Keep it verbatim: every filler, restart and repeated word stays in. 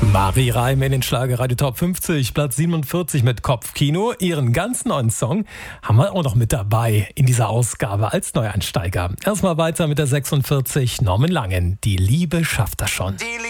Marie Reim in den Schlagerradio Top fünfzig, Platz siebenundvierzig mit Kopfkino. Ihren ganz neuen Song haben wir auch noch mit dabei in dieser Ausgabe als Neueinsteiger. Erstmal weiter mit der sechsundvierzig, Norman Langen. Die Liebe schafft das schon.